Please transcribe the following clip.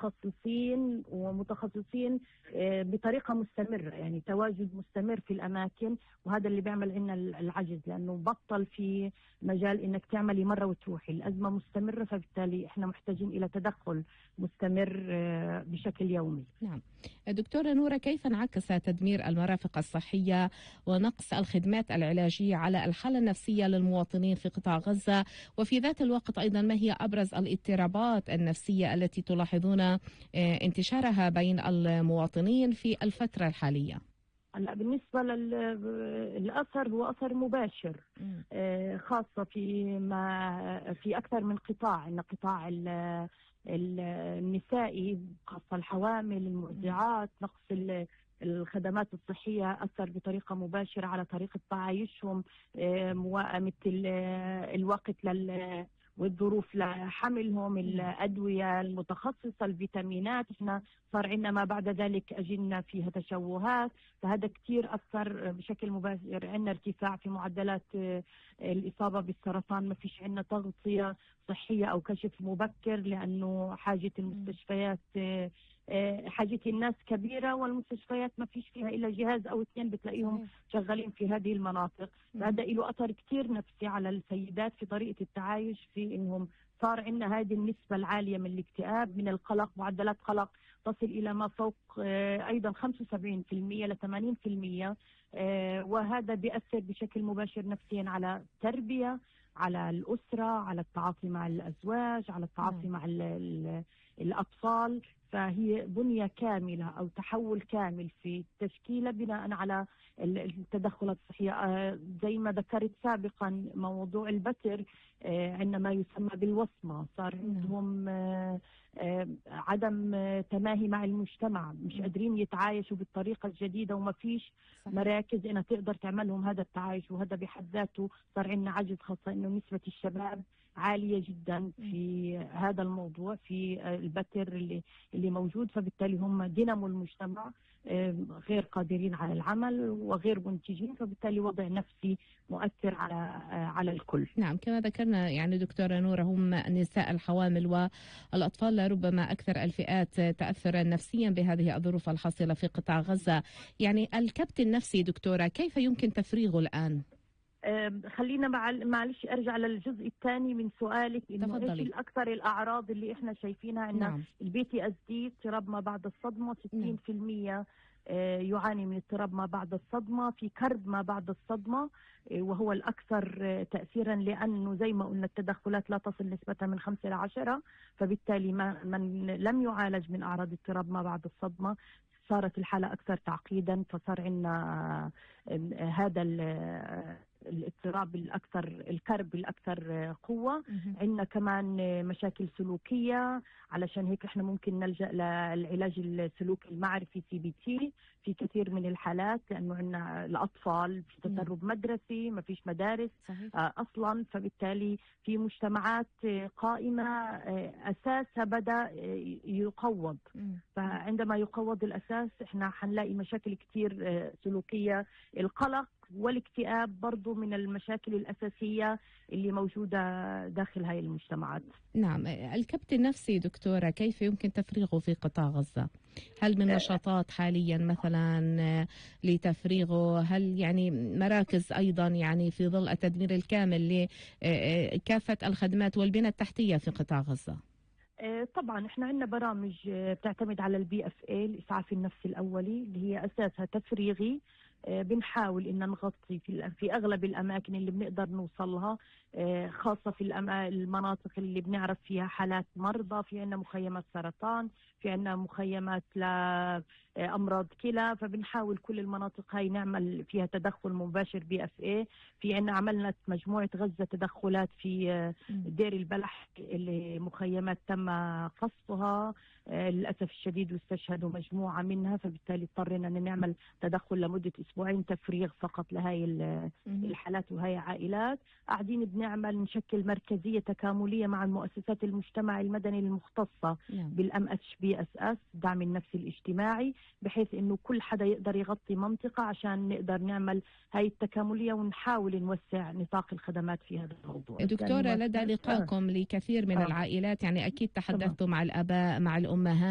متخصصين ومتخصصين بطريقة مستمرة، يعني تواجد مستمر في الأماكن، وهذا اللي بيعمل لنا العجز، لأنه بطل في مجال إنك تعملي مرة وتروحي، الأزمة مستمرة، فبالتالي إحنا محتاجين إلى تدخل مستمر بشكل يومي. نعم. دكتورة نورة، كيف انعكس تدمير المرافق الصحية ونقص الخدمات العلاجية على الحالة النفسية للمواطنين في قطاع غزة؟ وفي ذات الوقت أيضا ما هي أبرز الاضطرابات النفسية التي تلاحظون انتشارها بين المواطنين في الفترة الحالية؟ هلا بالنسبة للأثر، هو أثر مباشر خاصة في أكثر من قطاع، إن قطاع النسائي خاصة الحوامل، المرضعات، نقص الخدمات الصحية أثر بطريقة مباشرة على طريقة تعايشهم، موائمة الوقت والظروف لحملهم، الأدوية المتخصصة، الفيتامينات. احنا صار عندنا ما بعد ذلك أجلنا فيها تشوهات، فهذا كتير أثر بشكل مباشر. عندنا ارتفاع في معدلات الإصابة بالسرطان، ما فيش عندنا تغطية صحية أو كشف مبكر، لأنه حاجة المستشفيات حاجة الناس كبيرة، والمستشفيات ما فيش فيها إلا جهاز أو اثنين بتلاقيهم شغالين في هذه المناطق. فهذا له أثر كتير نفسي على السيدات في طريقة التعايش، في إنهم صار عندنا هذه النسبة العالية من الاكتئاب، من القلق، معدلات قلق تصل إلى ما فوق أيضا 75% ل 80%، وهذا بيأثر بشكل مباشر نفسيا على التربية، على الأسرة، على التعاطي مع الأزواج، على التعاطي مع الأطفال. فهي بنية كاملة أو تحول كامل في التشكيلة بناء على التدخلات الصحية. زي ما ذكرت سابقا موضوع البتر، عندما ما يسمى بالوصمة، صار عندهم عدم تماهي مع المجتمع، مش قادرين يتعايشوا بالطريقة الجديدة، وما فيش مراكز انها تقدر تعملهم هذا التعايش، وهذا بحد ذاته صار عندنا عجز، خاصة انه نسبة الشباب عالية جدا في هذا الموضوع، في البتر اللي موجود، فبالتالي هم دينامو المجتمع، غير قادرين على العمل وغير منتجين، فبالتالي وضع نفسي مؤثر على الكل. نعم، كما ذكرنا يعني دكتورة نورة، هم النساء الحوامل والأطفال لربما أكثر الفئات تأثرا نفسيا بهذه الظروف الحاصلة في قطاع غزة. يعني الكبت النفسي دكتورة كيف يمكن تفريغه الآن؟ خلينا معلش ارجع للجزء الثاني من سؤالك، انه ايش الاكثر الاعراض اللي احنا شايفينها عندنا. البي تي اس دي، اضطراب ما بعد الصدمه، 60% يعاني من اضطراب ما بعد الصدمه، في كرب ما بعد الصدمه، وهو الاكثر تاثيرا، لانه زي ما قلنا التدخلات لا تصل نسبتها من 5 إلى 10، فبالتالي من لم يعالج من اعراض اضطراب ما بعد الصدمه صارت الحالة أكثر تعقيدا، فصار عندنا هذا الاضطراب الأكثر، الكرب الأكثر قوة. عندنا كمان مشاكل سلوكية، علشان هيك احنا ممكن نلجأ للعلاج السلوكي المعرفي CBT في كثير من الحالات، لأنه عندنا الأطفال في تسرب مدرسي، ما فيش مدارس أصلا، فبالتالي في مجتمعات قائمة أساسها بدأ يقوض، فعندما يقوض الأساس احنا حنلاقي مشاكل كتير سلوكية. القلق والاكتئاب برضو من المشاكل الأساسية اللي موجودة داخل هاي المجتمعات. نعم، الكبت النفسي دكتورة كيف يمكن تفريغه في قطاع غزة؟ هل من نشاطات حاليا مثلا لتفريغه؟ هل يعني مراكز أيضا يعني في ظل التدمير الكامل لكافة الخدمات والبنى التحتية في قطاع غزة؟ طبعا احنا عندنا برامج بتعتمد على الBFA، الإسعاف النفسي الأولي، اللي هي أساسها تفريغي. بنحاول ان نغطي في اغلب الاماكن اللي بنقدر نوصلها، خاصه في المناطق اللي بنعرف فيها حالات مرضى. في عندنا مخيمات سرطان، في عندنا مخيمات لامراض كلى، فبنحاول كل المناطق هاي نعمل فيها تدخل مباشر BFA. في عندنا عملنا مجموعه غزه تدخلات في دير البلح، اللي مخيمات تم قصفها للاسف الشديد واستشهدوا مجموعه منها، فبالتالي اضطرينا ان نعمل تدخل لمده أسبوعين تفريغ فقط لهاي الحالات وهاي عائلات. قاعدين بنعمل نشكل مركزية تكاملية مع المؤسسات المجتمع المدني المختصة بالMHBSS، الدعم النفسي الاجتماعي، بحيث انه كل حدا يقدر يغطي منطقة عشان نقدر نعمل هاي التكاملية ونحاول نوسع نطاق الخدمات في هذا الموضوع. دكتورة، لدى لقائكم لكثير من العائلات، يعني أكيد تحدثتوا مع الآباء، مع الأمهات،